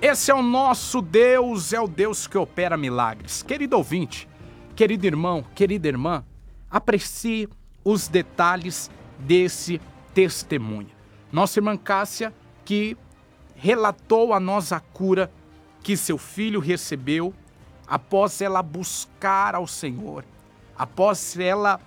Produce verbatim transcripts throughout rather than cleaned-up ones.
Esse é o nosso Deus, é o Deus que opera milagres. Querido ouvinte, querido irmão, querida irmã, aprecie os detalhes desse testemunho. Nossa irmã Cássia, que relatou a nós a cura que seu filho recebeu após ela buscar ao Senhor, após ela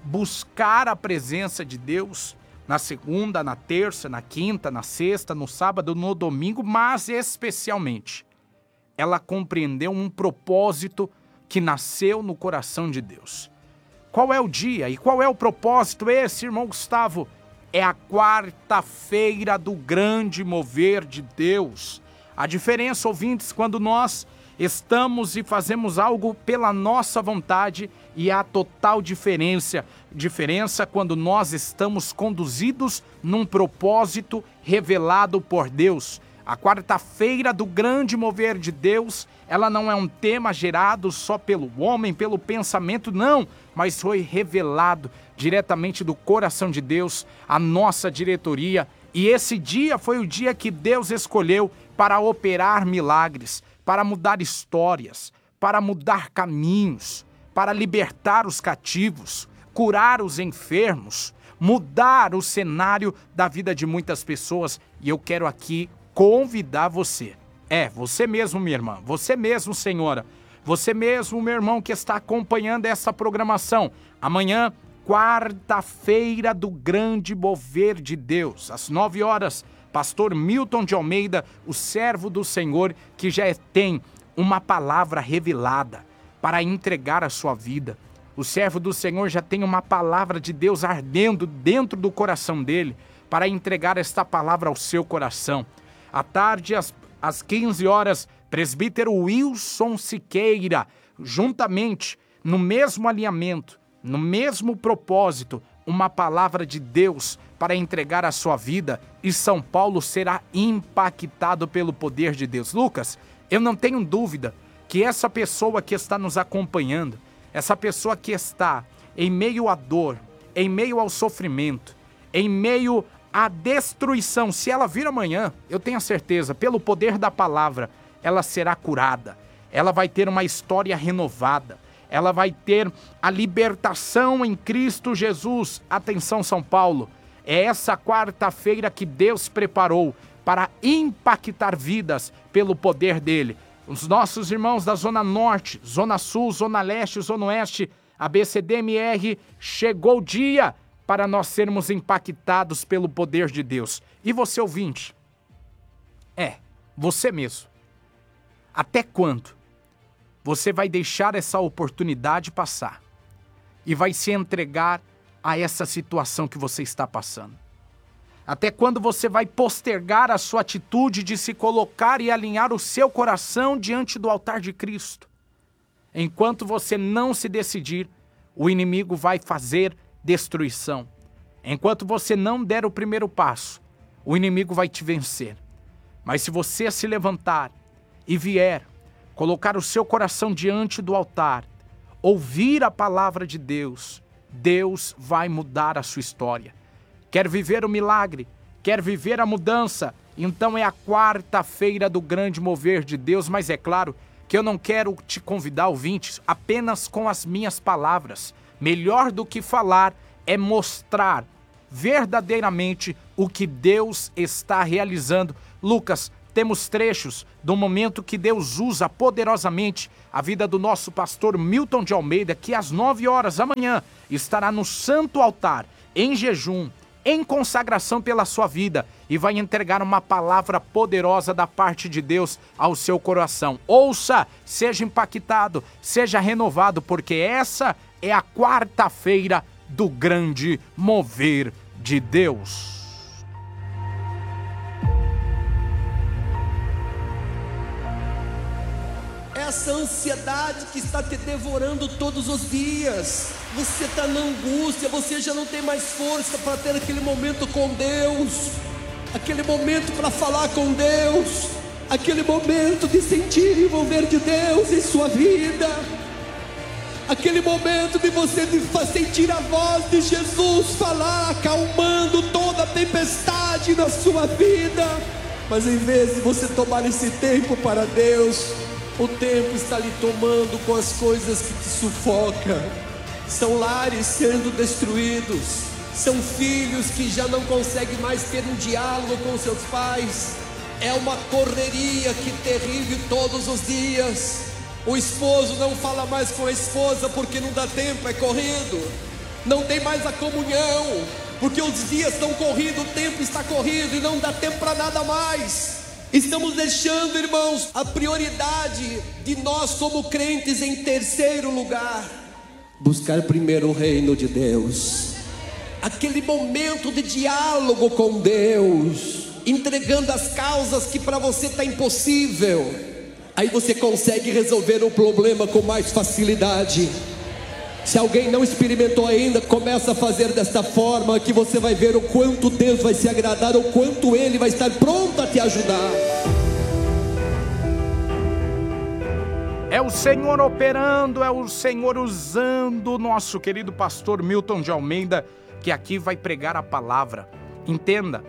buscar a presença de Deus na segunda, na terça, na quinta, na sexta, no sábado, no domingo, mas especialmente ela compreendeu um propósito que nasceu no coração de Deus. Qual é o dia e qual é o propósito? Esse, irmão Gustavo, é a quarta-feira do grande mover de Deus. A diferença, ouvintes, quando nós estamos e fazemos algo pela nossa vontade, e a total diferença, diferença quando nós estamos conduzidos num propósito revelado por Deus. A quarta-feira do grande mover de Deus, ela não é um tema gerado só pelo homem, pelo pensamento, não, mas foi revelado diretamente do coração de Deus, a nossa diretoria. E esse dia foi o dia que Deus escolheu para operar milagres, para mudar histórias, para mudar caminhos, para libertar os cativos, curar os enfermos, mudar o cenário da vida de muitas pessoas. E eu quero aqui convidar você, é, você mesmo, minha irmã, você mesmo, senhora, você mesmo, meu irmão, que está acompanhando essa programação. Amanhã, quarta-feira do grande mover de Deus, às nove horas, pastor Milton de Almeida, o servo do Senhor, que já tem uma palavra revelada para entregar a sua vida. O servo do Senhor já tem uma palavra de Deus ardendo dentro do coração dele para entregar esta palavra ao seu coração. À tarde, às, às quinze horas, presbítero Wilson Siqueira, juntamente, no mesmo alinhamento, no mesmo propósito, uma palavra de Deus para entregar a sua vida, e São Paulo será impactado pelo poder de Deus. Lucas, eu não tenho dúvida que essa pessoa que está nos acompanhando, essa pessoa que está em meio à dor, em meio ao sofrimento, em meio à destruição, se ela vir amanhã, eu tenho a certeza, pelo poder da palavra, ela será curada, ela vai ter uma história renovada, ela vai ter a libertação em Cristo Jesus. Atenção, São Paulo, é essa quarta-feira que Deus preparou para impactar vidas pelo poder dele. Os nossos irmãos da Zona Norte, Zona Sul, Zona Leste, Zona Oeste, a B C D M R, chegou o dia para nós sermos impactados pelo poder de Deus. E você, ouvinte? É, você mesmo. Até quando você vai deixar essa oportunidade passar e vai se entregar a essa situação que você está passando? Até quando você vai postergar a sua atitude de se colocar e alinhar o seu coração diante do altar de Cristo? Enquanto você não se decidir, o inimigo vai fazer destruição. Enquanto você não der o primeiro passo, o inimigo vai te vencer. Mas se você se levantar e vier, colocar o seu coração diante do altar, ouvir a palavra de Deus, Deus vai mudar a sua história. Quer viver o milagre? Quer viver a mudança? Então é a quarta-feira do grande mover de Deus, mas é claro que eu não quero te convidar, ouvintes, apenas com as minhas palavras. Melhor do que falar é mostrar verdadeiramente o que Deus está realizando. Lucas, temos trechos do momento que Deus usa poderosamente a vida do nosso pastor Milton de Almeida, que às nove horas da manhã estará no santo altar, em jejum, em consagração pela sua vida, e vai entregar uma palavra poderosa da parte de Deus ao seu coração. Ouça, seja impactado, seja renovado, porque essa é a quarta-feira do grande mover de Deus. Essa ansiedade que está te devorando todos os dias, você está na angústia, você já não tem mais força para ter aquele momento com Deus, aquele momento para falar com Deus, aquele momento de sentir e envolver de Deus em sua vida, aquele momento de você de sentir a voz de Jesus falar, acalmando toda a tempestade na sua vida. Mas em vez de você tomar esse tempo para Deus, o tempo está lhe tomando com as coisas que te sufocam. São lares sendo destruídos, são filhos que já não conseguem mais ter um diálogo com seus pais. É uma correria que terrível todos os dias. O esposo não fala mais com a esposa porque não dá tempo, é corrido. Não tem mais a comunhão, porque os dias estão corridos, o tempo está corrido e não dá tempo para nada mais. Estamos deixando, irmãos, a prioridade de nós como crentes em terceiro lugar. Buscar primeiro o reino de Deus. Aquele momento de diálogo com Deus, entregando as causas que para você está impossível. Aí você consegue resolver o problema com mais facilidade. Se alguém não experimentou ainda, começa a fazer desta forma, que você vai ver o quanto Deus vai se agradar, o quanto Ele vai estar pronto a te ajudar. É o Senhor operando, é o Senhor usando o nosso querido pastor Milton de Almeida, que aqui vai pregar a palavra. Entenda,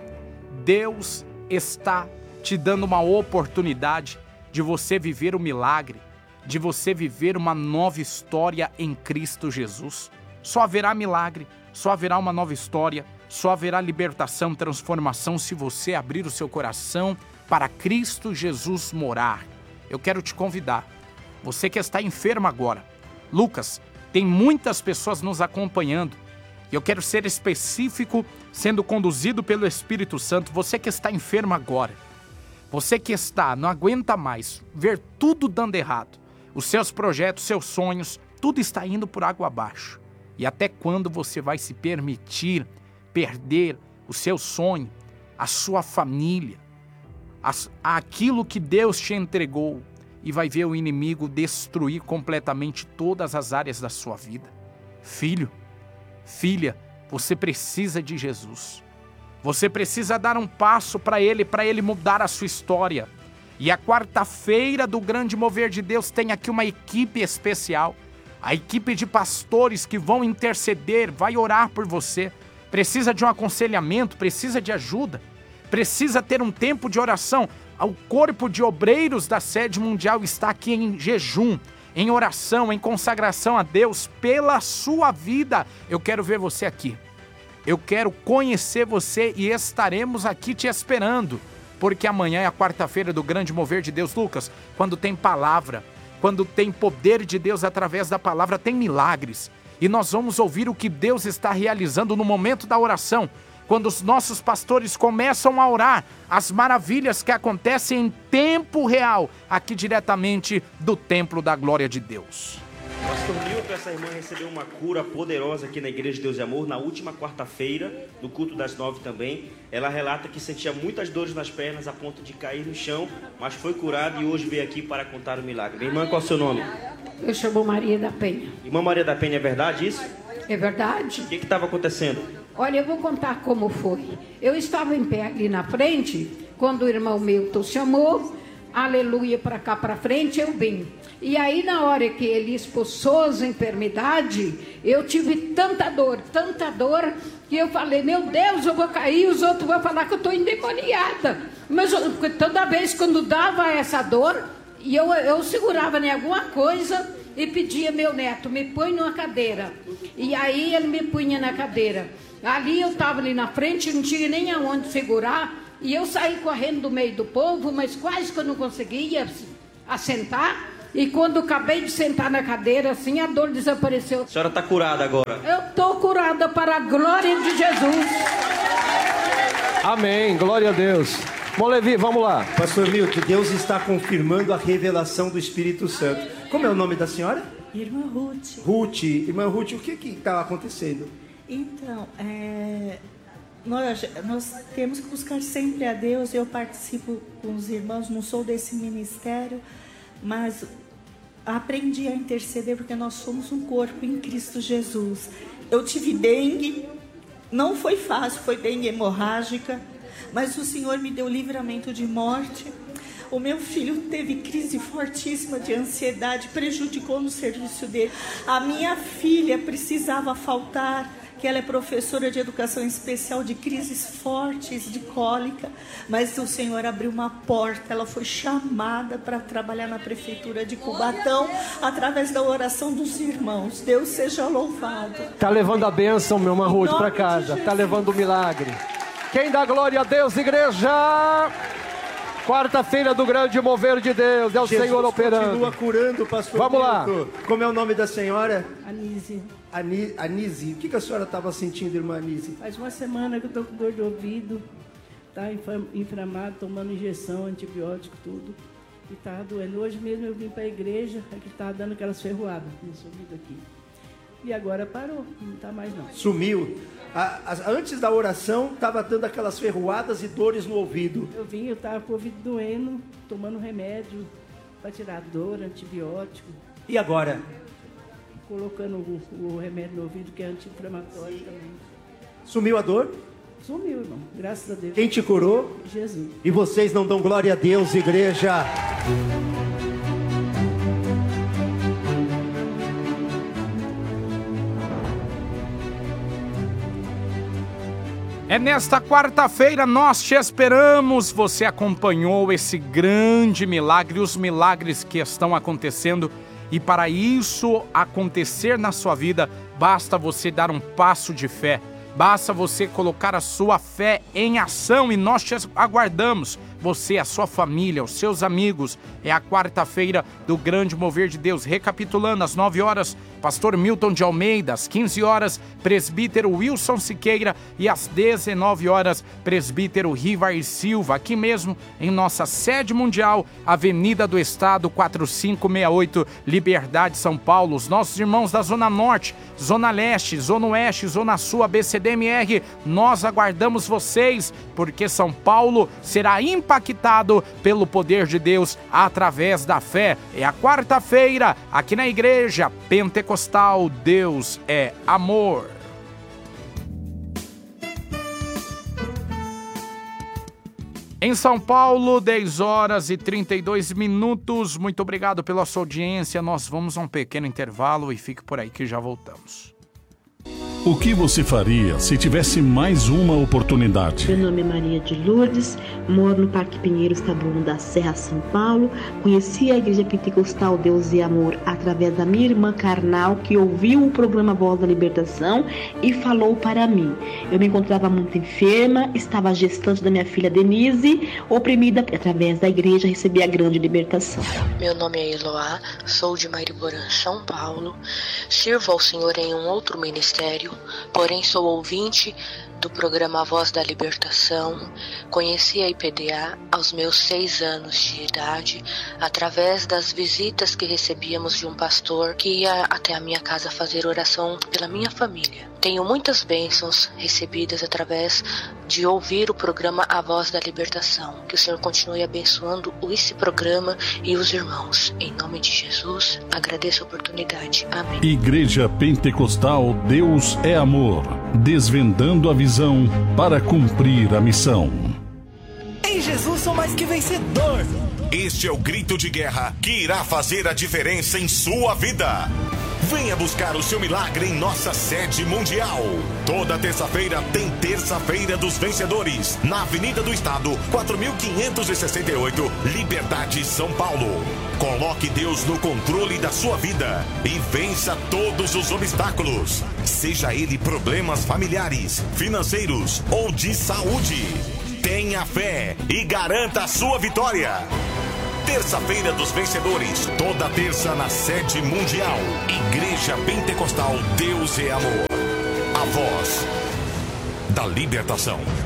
Deus está te dando uma oportunidade de você viver o milagre, de você viver uma nova história em Cristo Jesus. Só haverá milagre, só haverá uma nova história, só haverá libertação, transformação se você abrir o seu coração para Cristo Jesus morar. Eu quero te convidar, você que está enfermo agora. Lucas, tem muitas pessoas nos acompanhando e eu quero ser específico, sendo conduzido pelo Espírito Santo. Você que está enfermo agora, você que está, não aguenta mais ver tudo dando errado, os seus projetos, seus sonhos, tudo está indo por água abaixo. E até quando você vai se permitir perder o seu sonho, a sua família, as, aquilo que Deus te entregou, e vai ver o inimigo destruir completamente todas as áreas da sua vida? Filho, filha, você precisa de Jesus. Você precisa dar um passo para Ele, para Ele mudar a sua história. E a quarta-feira do Grande Mover de Deus tem aqui uma equipe especial. A equipe de pastores que vão interceder, vai orar por você. Precisa de um aconselhamento, precisa de ajuda, precisa ter um tempo de oração. O corpo de obreiros da sede mundial está aqui em jejum, em oração, em consagração a Deus pela sua vida. Eu quero ver você aqui. Eu quero conhecer você e estaremos aqui te esperando. Porque amanhã é a quarta-feira do Grande Mover de Deus. Lucas, quando tem palavra, quando tem poder de Deus através da palavra, tem milagres. E nós vamos ouvir o que Deus está realizando no momento da oração. Quando os nossos pastores começam a orar, as maravilhas que acontecem em tempo real, aqui diretamente do Templo da Glória de Deus. Pastor Milton, essa irmã recebeu uma cura poderosa aqui na Igreja de Deus e Amor, na última quarta-feira, no culto das nove também. Ela relata que sentia muitas dores nas pernas a ponto de cair no chão, mas foi curada e hoje veio aqui para contar o milagre. Minha irmã, qual é o seu nome? Eu chamo Maria da Penha. Irmã Maria da Penha, é verdade isso? É verdade. O que estava acontecendo? Olha, eu vou contar como foi. Eu estava em pé ali na frente, quando o irmão Milton chamou, aleluia, para cá para frente, eu vim. E aí, na hora que ele expulsou as enfermidades, eu tive tanta dor, tanta dor, que eu falei, meu Deus, eu vou cair, os outros vão falar que eu estou endemoniada. Mas eu, toda vez quando dava essa dor, e eu, eu segurava em alguma coisa e pedia, meu neto, me põe numa cadeira. E aí ele me punha na cadeira. Ali eu estava ali na frente, não tinha nem aonde segurar, e eu saí correndo do meio do povo, mas quase que eu não conseguia assentar. E quando eu acabei de sentar na cadeira, assim, a dor desapareceu. A senhora está curada agora? Eu estou curada para a glória de Jesus. Amém, glória a Deus. Bom, Levi, vamos lá. Pastor Milton, Deus está confirmando a revelação do Espírito Santo. Como é o nome da senhora? Irmã Ruth. Ruth. Irmã Ruth, o que está acontecendo? Então, é, nós, nós temos que buscar sempre a Deus. Eu participo com os irmãos, não sou desse ministério, mas aprendi a interceder porque nós somos um corpo em Cristo Jesus. Eu tive dengue, não foi fácil, foi dengue hemorrágica, mas o Senhor me deu livramento de morte. O meu filho teve crise fortíssima de ansiedade, prejudicou no serviço dele. A minha filha precisava faltar, que ela é professora de educação especial de crises fortes, de cólica, mas o Senhor abriu uma porta, ela foi chamada para trabalhar na prefeitura de Cubatão, através da oração dos irmãos. Deus seja louvado. Tá levando a bênção, meu Marrude, para casa. Tá levando o milagre. Quem dá glória a Deus, igreja? Quarta-feira do grande mover de Deus, é o Jesus Senhor operando. Continua curando, pastor. Vamos lá. Como é o nome da senhora? Anise. Ani, Anise. O que, que a senhora estava sentindo, irmã Anise? Faz uma semana que eu estou com dor de ouvido, tá inflamado, tomando injeção, antibiótico, tudo. E tá doendo. Hoje mesmo eu vim para a igreja, aqui tá dando aquelas ferroadas nesse ouvido aqui. E agora parou, não tá mais não. Sumiu. A, a, antes da oração, estava dando aquelas ferroadas e dores no ouvido. Eu vim, eu estava com o ouvido doendo, tomando remédio para tirar dor, antibiótico. E agora? Colocando o, o remédio no ouvido, que é anti-inflamatório também. Sumiu a dor? Sumiu, irmão, graças a Deus. Quem te curou? Jesus. E vocês não dão glória a Deus, igreja? É nesta quarta-feira, nós te esperamos. Você acompanhou esse grande milagre, os milagres que estão acontecendo. E para isso acontecer na sua vida, basta você dar um passo de fé. Basta você colocar a sua fé em ação e nós te aguardamos. Você, a sua família, os seus amigos. É a quarta-feira do grande mover de Deus. Recapitulando, às nove horas, pastor Milton de Almeida. Às quinze horas, presbítero Wilson Siqueira. E às dezenove horas, presbítero Rivar Silva. Aqui mesmo, em nossa sede mundial, Avenida do Estado, quatro cinco seis oito, Liberdade, São Paulo. Os nossos irmãos da Zona Norte, Zona Leste, Zona Oeste, Zona Sul, A B C D M R, nós aguardamos vocês, porque São Paulo será impactado pelo poder de Deus através da fé. É a quarta-feira, aqui na Igreja Pentecostal, Deus é amor. Em São Paulo, dez horas e trinta e dois minutos. Muito obrigado pela sua audiência. Nós vamos a um pequeno intervalo e fique por aí que já voltamos. O que você faria se tivesse mais uma oportunidade? Meu nome é Maria de Lourdes, moro no Parque Pinheiros, Taboão da Serra, São Paulo. Conheci a Igreja Pentecostal Deus e Amor através da minha irmã carnal, que ouviu o programa Voz da Libertação e falou para mim. Eu me encontrava muito enferma, estava gestante da minha filha Denise, oprimida. Através da igreja recebi a grande libertação. Meu nome é Eloá, sou de Mariporã, São Paulo. Sirvo ao Senhor em um outro ministério, porém sou ouvinte do programa Voz da Libertação. Conheci a I P D A aos meus seis anos de idade, através das visitas que recebíamos de um pastor que ia até a minha casa fazer oração pela minha família. Tenho muitas bênçãos recebidas através de ouvir o programa A Voz da Libertação. Que o Senhor continue abençoando esse programa e os irmãos. Em nome de Jesus, agradeço a oportunidade. Amém. Igreja Pentecostal Deus é Amor, desvendando a visão para cumprir a missão. Em Jesus sou mais que vencedor. Este é o grito de guerra que irá fazer a diferença em sua vida. Venha buscar o seu milagre em nossa sede mundial. Toda terça-feira tem Terça-feira dos Vencedores, na Avenida do Estado, quatro mil quinhentos e sessenta e oito, Liberdade, São Paulo. Coloque Deus no controle da sua vida e vença todos os obstáculos. Seja ele problemas familiares, financeiros ou de saúde. Tenha fé e garanta a sua vitória. Terça-feira dos Vencedores, toda terça na sede mundial. Igreja Pentecostal Deus é Amor. A voz da libertação.